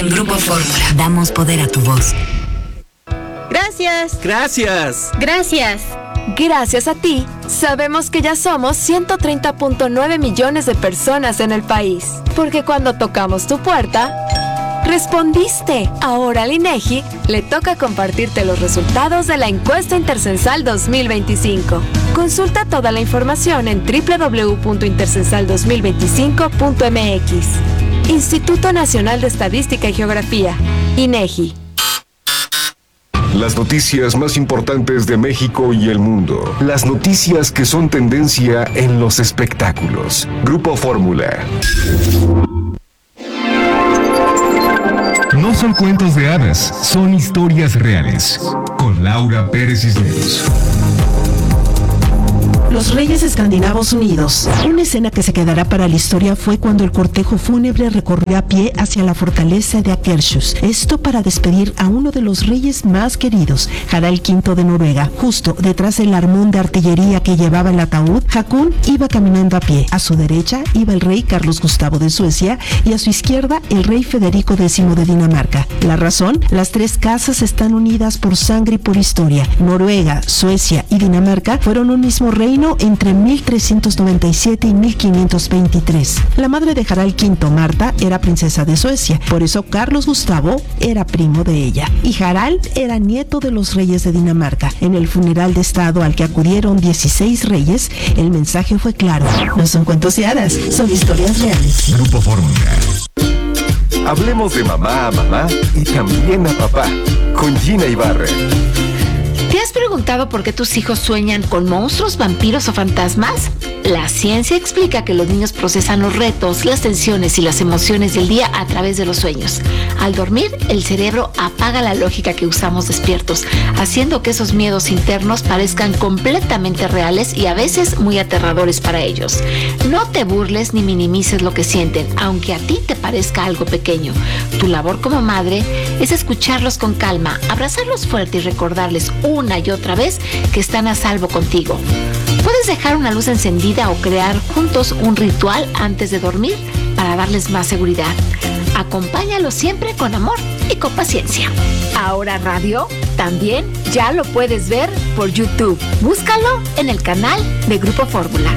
Grupo Fórmula. Damos poder a tu voz. Gracias. Gracias. Gracias. Gracias a ti, sabemos que ya somos 130.9 millones de personas en el país. Porque cuando tocamos tu puerta, respondiste. Ahora al INEGI le toca compartirte los resultados de la encuesta Intercensal 2025. Consulta toda la información en www.intercensal2025.mx. Instituto Nacional de Estadística y Geografía, INEGI. Las noticias más importantes de México y el mundo. Las noticias que son tendencia en los espectáculos. Grupo Fórmula. No son cuentos de hadas, son historias reales. Con Laura Pérez Cisneros. Los Reyes Escandinavos Unidos. Una escena que se quedará para la historia fue cuando el cortejo fúnebre recorrió a pie hacia la fortaleza de Akershus. Esto para despedir a uno de los reyes más queridos, Harald V de Noruega. Justo detrás del armón de artillería que llevaba el ataúd, Haakon iba caminando a pie. A su derecha iba el rey Carlos Gustavo de Suecia y a su izquierda el rey Federico X de Dinamarca. La razón, las tres casas están unidas por sangre y por historia. Noruega, Suecia y Dinamarca fueron un mismo reino entre 1397 y 1523. La madre de Harald V, Marta, era princesa de Suecia, por eso Carlos Gustavo era primo de ella. Y Harald era nieto de los reyes de Dinamarca. En el funeral de estado al que acudieron 16 reyes, el mensaje fue claro. No son cuentos de hadas, son historias reales. Grupo Fórmula. Hablemos de mamá a mamá y también a papá. Con Gina Ibarra. ¿Te has preguntado por qué tus hijos sueñan con monstruos, vampiros o fantasmas? La ciencia explica que los niños procesan los retos, las tensiones y las emociones del día a través de los sueños. Al dormir, el cerebro apaga la lógica que usamos despiertos, haciendo que esos miedos internos parezcan completamente reales y a veces muy aterradores para ellos. No te burles ni minimices lo que sienten, aunque a ti te parezca algo pequeño. Tu labor como madre es escucharlos con calma, abrazarlos fuerte y recordarles una y otra vez que están a salvo contigo. Puedes dejar una luz encendida o crear juntos un ritual antes de dormir para darles más seguridad. Acompáñalos siempre con amor y con paciencia. Ahora Radio también ya lo puedes ver por YouTube. Búscalo en el canal de Grupo Fórmula.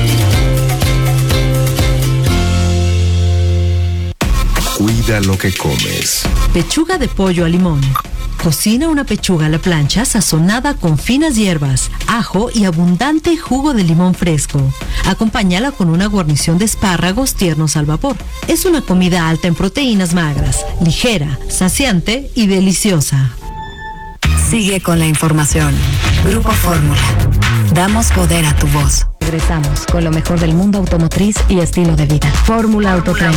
Cuida lo que comes. Pechuga de pollo a limón. Cocina una pechuga a la plancha sazonada con finas hierbas, ajo y abundante jugo de limón fresco. Acompáñala con una guarnición de espárragos tiernos al vapor. Es una comida alta en proteínas magras, ligera, saciante y deliciosa. Sigue con la información. Grupo Fórmula. Damos poder a tu voz. Regresamos con lo mejor del mundo automotriz y estilo de vida. Fórmula Autotrend.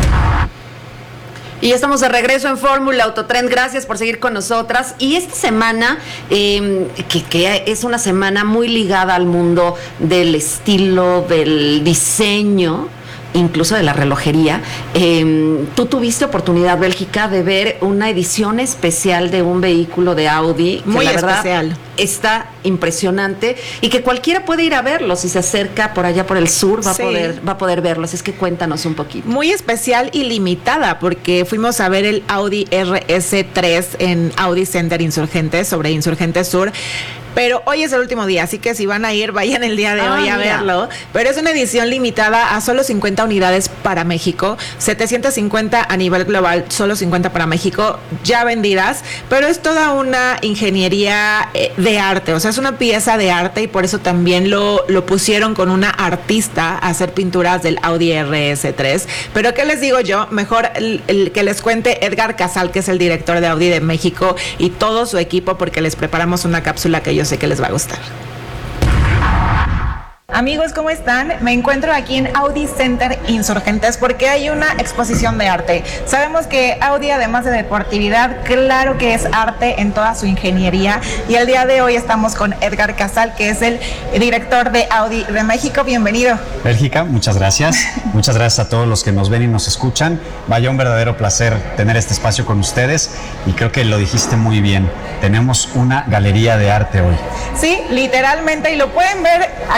Y estamos de regreso en Fórmula Autotrend. Gracias por seguir con nosotras. Y esta semana, que es una semana muy ligada al mundo del estilo, del diseño, incluso de la relojería. Tú tuviste oportunidad, Bélgica, de ver una edición especial de un vehículo de Audi. Muy que la especial. Verdad, está impresionante y que cualquiera puede ir a verlo. Si se acerca por allá por el sur, va a poder verlos. Es que cuéntanos un poquito. Muy especial y limitada, porque fuimos a ver el Audi RS3 en Audi Center Insurgentes, sobre Insurgentes Sur. Pero hoy es el último día, así que si van a ir, vayan el día de hoy a verlo. Pero es una edición limitada a solo 50 unidades para México, 750 a nivel global, solo 50 para México, ya vendidas. Pero es toda una ingeniería de arte, o sea, es una pieza de arte y por eso también lo pusieron con una artista a hacer pinturas del Audi RS3. Pero ¿qué les digo yo? Mejor el que les cuente Edgar Casal, que es el director de Audi de México, y todo su equipo, porque les preparamos una cápsula que yo sé que les va a gustar. Amigos, ¿cómo están? Me encuentro aquí en Audi Center Insurgentes porque hay una exposición de arte. Sabemos que Audi, además de deportividad, claro que es arte en toda su ingeniería. Y el día de hoy estamos con Edgar Casal, que es el director de Audi de México. Bienvenido. Bélgica, muchas gracias. Muchas gracias a todos los que nos ven y nos escuchan. Vaya, un verdadero placer tener este espacio con ustedes. Y creo que lo dijiste muy bien. Tenemos una galería de arte hoy. Sí, literalmente. Y lo pueden ver aquí atrás.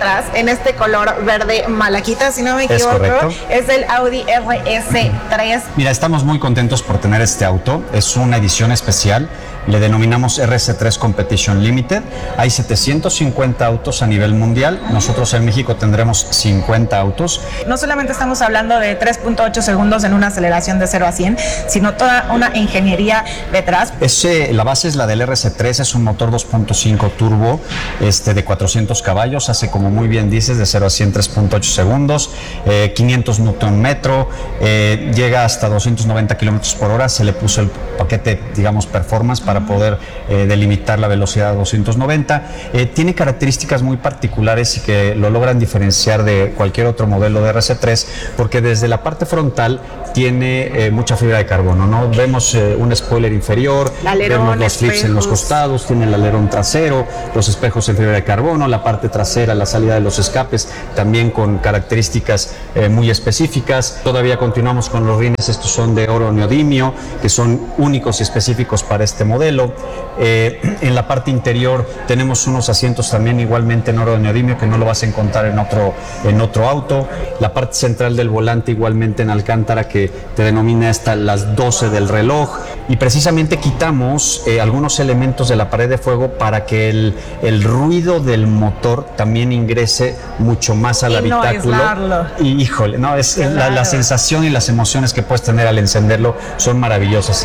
pinturas en este color verde malaquita, si no me equivoco. Correcto. Es el Audi RS3. Mira, estamos muy contentos por tener este auto. Es una edición especial. Le denominamos RS3 Competition Limited. Hay 750 autos a nivel mundial. Nosotros en México tendremos 50 autos. No solamente estamos hablando de 3.8 segundos en una aceleración de 0 a 100, sino toda una ingeniería detrás. La base es la del RS3, es un motor 2.5 turbo de 400 caballos. Hace, como muy bien dices, de 0 a 100 3.8 segundos, 500 Nm, llega hasta 290 km por hora. Se le puso el paquete, digamos, performance para poder delimitar la velocidad a 290. Tiene características muy particulares y que lo logran diferenciar de cualquier otro modelo de RS3, porque desde la parte frontal tiene mucha fibra de carbono, ¿no? Vemos un spoiler inferior, vemos los flips en los costados, tiene el alerón trasero, los espejos en fibra de carbono, la parte trasera, la salida de los escapes, también con características muy específicas. Todavía continuamos con los rines, estos son de oro neodimio, que son únicos y específicos para este modelo. En la parte interior tenemos unos asientos también igualmente en oro neodimio, que no lo vas a encontrar en otro auto. La parte central del volante igualmente en alcántara, que te denomina las 12 del reloj, y precisamente quitamos algunos elementos de la pared de fuego para que el ruido del motor también ingrese mucho más al habitáculo. Y híjole, no, es la sensación y las emociones que puedes tener al encenderlo son maravillosas.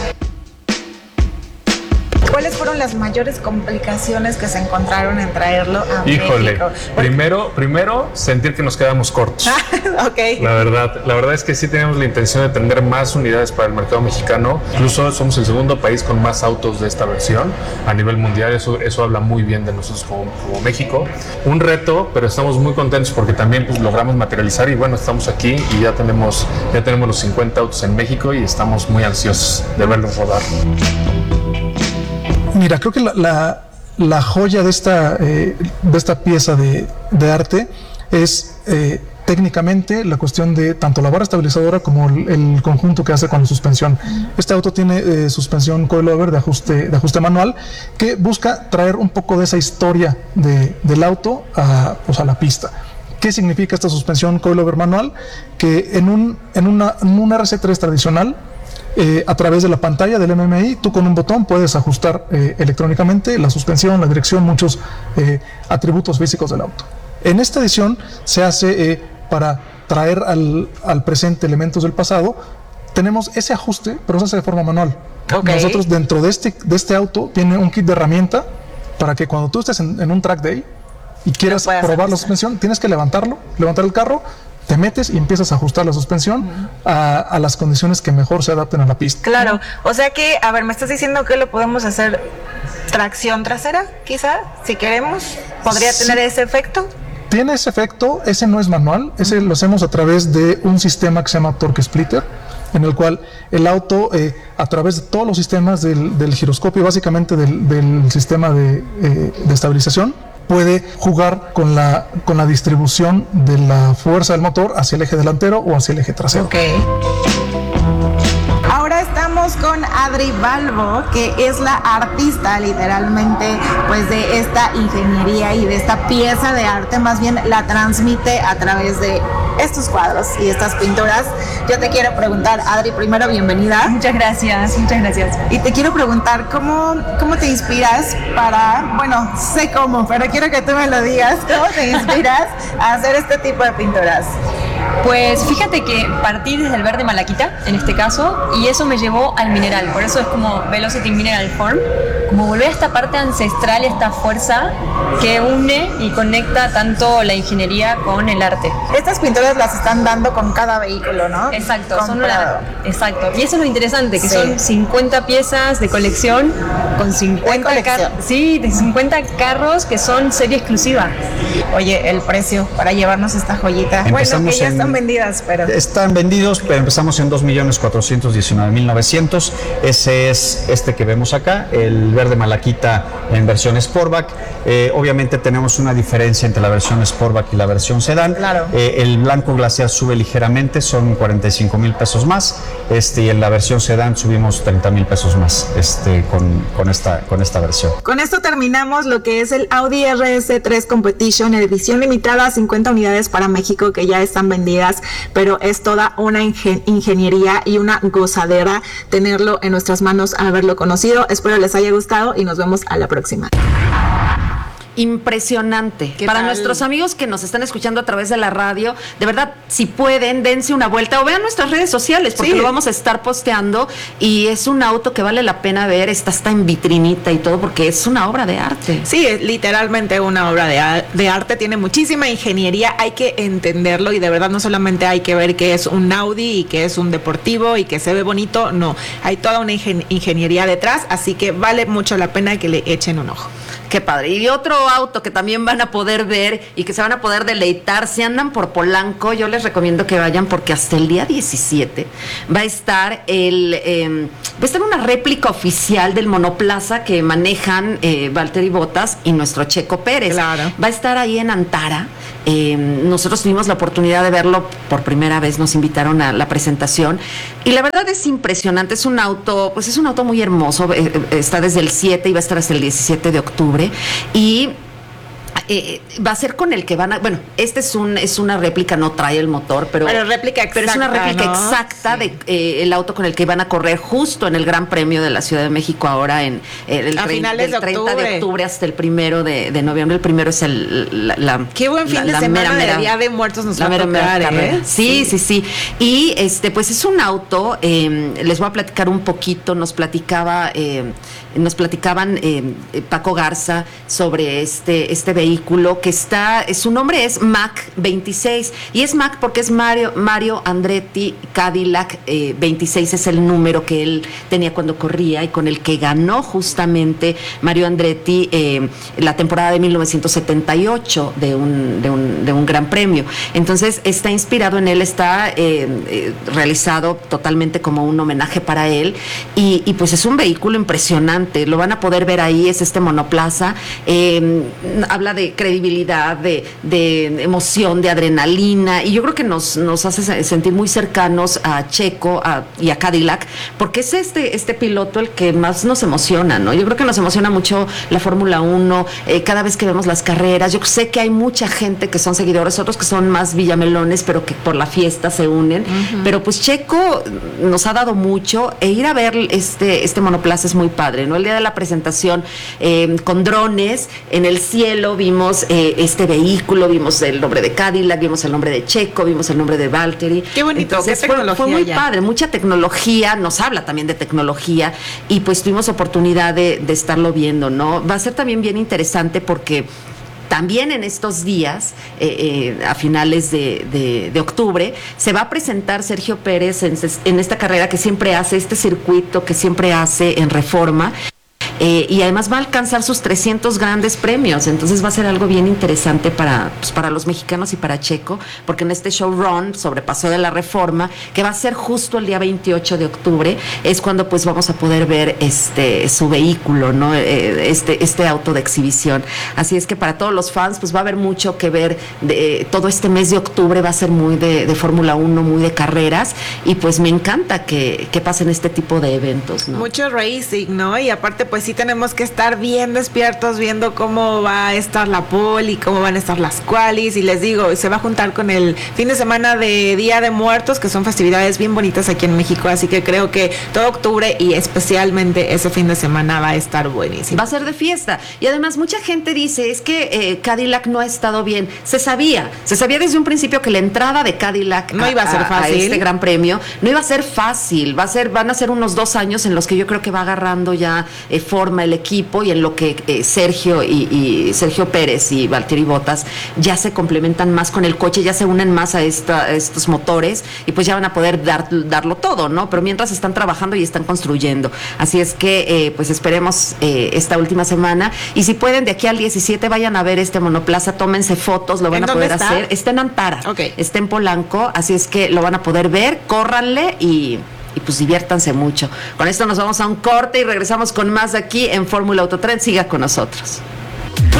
¿Cuáles fueron las mayores complicaciones que se encontraron en traerlo a México? Primero, sentir que nos quedamos cortos. Okay. La verdad es que sí tenemos la intención de tener más unidades para el mercado mexicano. Incluso somos el segundo país con más autos de esta versión a nivel mundial. Eso habla muy bien de nosotros como México. Un reto, pero estamos muy contentos porque también logramos materializar, y bueno, estamos aquí y ya tenemos los 50 autos en México y estamos muy ansiosos de verlos rodar. Mira, creo que la joya de esta pieza de arte es técnicamente la cuestión de tanto la barra estabilizadora como el conjunto que hace con la suspensión. Este auto tiene suspensión coilover de ajuste manual, que busca traer un poco de esa historia del auto a la pista. ¿Qué significa esta suspensión coilover manual? Que en un RC3 tradicional, a través de la pantalla del MMI, tú con un botón puedes ajustar electrónicamente la suspensión, la dirección, muchos atributos físicos del auto. En esta edición se hace para traer al presente elementos del pasado. Tenemos ese ajuste, pero se hace de forma manual. Okay. Nosotros, dentro de este auto, tiene un kit de herramienta para que cuando tú estés en un track day y quieras probar la suspensión, tienes que levantar el carro, te metes y empiezas a ajustar la suspensión a las condiciones que mejor se adapten a la pista. Claro, o sea que, a ver, me estás diciendo que lo podemos hacer tracción trasera, quizá, si queremos, ¿podría tener ese efecto? Tiene ese efecto, ese no es manual, ese lo hacemos a través de un sistema que se llama Torque Splitter, en el cual el auto, a través de todos los sistemas del giroscopio, básicamente del sistema de estabilización, puede jugar con la distribución de la fuerza del motor hacia el eje delantero o hacia el eje trasero. Okay. Ahora estamos con Adri Balbo, que es la artista literalmente pues de esta ingeniería y de esta pieza de arte, más bien la transmite a través de estos cuadros y estas pinturas. Yo te quiero preguntar, Adri, primero bienvenida. Muchas gracias. Y te quiero preguntar, ¿cómo te inspiras bueno, sé cómo, pero quiero que tú me lo digas, ¿cómo te inspiras a hacer este tipo de pinturas? Pues fíjate que partí desde el verde malaquita, en este caso, y eso me llevó al mineral, por eso es como Velocity Mineral Form, como volver a esta parte ancestral, esta fuerza que une y conecta tanto la ingeniería con el arte. Estas pinturas las están dando con cada vehículo, ¿no? Exacto, exacto. Y eso es lo interesante, que son 50 piezas de colección con 50 de 50 carros que son serie exclusiva. Oye, el precio para llevarnos esta joyita. Empezamos vendidas, pero... Están vendidos, pero empezamos en 2.419.900. Ese es este que vemos acá, el verde malaquita en versión Sportback. Obviamente tenemos una diferencia entre la versión Sportback y la versión sedán. Claro. El blanco glaciar sube ligeramente, son 45,000 pesos más. Y en la versión sedán subimos 30,000 pesos más con esta versión. Con esto terminamos lo que es el Audi RS3 Competition, edición limitada, 50 unidades para México que ya están vendidas, pero es toda una ingeniería y una gozadera tenerlo en nuestras manos, haberlo conocido. Espero les haya gustado y nos vemos a la próxima. Impresionante. Para nuestros amigos que nos están escuchando a través de la radio, de verdad, si pueden, dense una vuelta o vean nuestras redes sociales, porque lo vamos a estar posteando, y es un auto que vale la pena ver, está en vitrinita y todo, porque es una obra de arte. Sí, es literalmente una obra de arte, tiene muchísima ingeniería, hay que entenderlo, y de verdad no solamente hay que ver que es un Audi y que es un deportivo y que se ve bonito, no, hay toda una ingeniería detrás, así que vale mucho la pena que le echen un ojo. Qué padre. Y otro auto que también van a poder ver y que se van a poder deleitar, si andan por Polanco, yo les recomiendo que vayan, porque hasta el día 17 va a estar una réplica oficial del monoplaza que manejan Valtteri Bottas y nuestro Checo Pérez. Claro. Va a estar ahí en Antara. Nosotros tuvimos la oportunidad de verlo por primera vez, nos invitaron a la presentación y la verdad es impresionante. Es un auto muy hermoso, está desde el 7 y va a estar hasta el 17 de octubre, y va a ser con el que van a... Bueno, es una réplica, no trae el motor, pero réplica exacta, pero es una réplica exacta de el auto con el que van a correr justo en el Gran Premio de la Ciudad de México ahora del 30 de octubre hasta el 1 de noviembre. El primero es qué buen fin de semana de Día de Muertos nos va a tocar, Sí. Y pues es un auto, les voy a platicar un poquito, nos platicaban Paco Garza sobre este vehículo que su nombre es Mac 26, y es Mac porque es Mario Andretti Cadillac 26, es el número que él tenía cuando corría y con el que ganó justamente Mario Andretti la temporada de 1978 de un gran premio. Entonces está inspirado en él, está realizado totalmente como un homenaje para él, y pues es un vehículo impresionante, lo van a poder ver ahí, es este monoplaza, habla de credibilidad, de emoción, de adrenalina, y yo creo que nos hace sentir muy cercanos a Checo y a Cadillac, porque es este piloto el que más nos emociona, ¿no? Yo creo que nos emociona mucho la Fórmula 1, cada vez que vemos las carreras. Yo sé que hay mucha gente que son seguidores, otros que son más villamelones, pero que por la fiesta se unen, pero pues Checo nos ha dado mucho, e ir a ver este monoplaza es muy padre, ¿no? El día de la presentación, con drones en el cielo, vimos este vehículo, vimos el nombre de Cadillac, vimos el nombre de Checo, vimos el nombre de Valtteri. Qué bonito. Entonces, qué tecnología fue muy padre, mucha tecnología, nos habla también de tecnología, y pues tuvimos oportunidad de estarlo viendo, ¿no? Va a ser también bien interesante porque también en estos días, a finales de octubre, se va a presentar Sergio Pérez en esta carrera que siempre hace, este circuito que siempre hace en Reforma. Y además va a alcanzar sus 300 grandes premios, entonces va a ser algo bien interesante para los mexicanos y para Checo, porque en este showrun sobre Paseo de la Reforma, que va a ser justo el día 28 de octubre, es cuando pues vamos a poder ver su vehículo, ¿no? Este auto de exhibición. Así es que para todos los fans pues va a haber mucho que ver, todo este mes de octubre va a ser muy de Fórmula 1, muy de carreras, y pues me encanta que pasen este tipo de eventos, ¿no? Mucho racing, ¿no? Y aparte pues sí tenemos que estar bien despiertos viendo cómo va a estar la pole y cómo van a estar las qualis, y les digo, se va a juntar con el fin de semana de Día de Muertos, que son festividades bien bonitas aquí en México, así que creo que todo octubre y especialmente ese fin de semana va a estar buenísimo. Va a ser de fiesta, y además mucha gente dice, es que Cadillac no ha estado bien. Se sabía desde un principio que la entrada de Cadillac no iba a ser fácil, a este gran premio no iba a ser fácil, van a ser unos 2 años en los que yo creo que va agarrando ya forma el equipo y en lo que Sergio Pérez y Valtteri Bottas ya se complementan más con el coche, ya se unen más a estos motores y pues ya van a poder darlo todo, ¿no? Pero mientras están trabajando y están construyendo. Así es que pues esperemos esta última semana, y si pueden de aquí al 17 vayan a ver este monoplaza, tómense fotos, lo van a poder hacer. Está en Antara, está en Polanco, así es que lo van a poder ver, córranle y pues diviértanse mucho. Con esto nos vamos a un corte y regresamos con más aquí en Fórmula Autotrend. Siga con nosotros.